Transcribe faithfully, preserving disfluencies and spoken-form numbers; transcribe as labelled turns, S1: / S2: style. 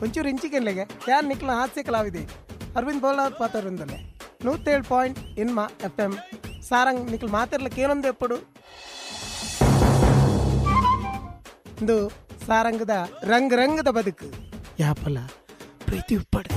S1: ಒಂಚೂರು ಇಂಚಿಕೆನ್ಲೆಗೆ ಯಾರು ನಿಕ್ಲ ಹಾಸ್ಯ ಕಲಾವಿದೆ Arvind Bolar ಪಾತ್ರರಿಂದಲೇ ನೂತ್ತೇಳು point ಇನ್ಮ F M Sarang ನಿಕ್ಲು ಮಾತಿರ್ಲಿಕ್ಕೆ ಏನೊಂದು ಎಪ್ಪಡು ಇಂದು ಸಾರಂಗದ ರಂಗ್ ರಂಗದ ಬದುಕು ಯಾಪಲ ಪ್ರೀತಿ ಉಪ್ಪಡ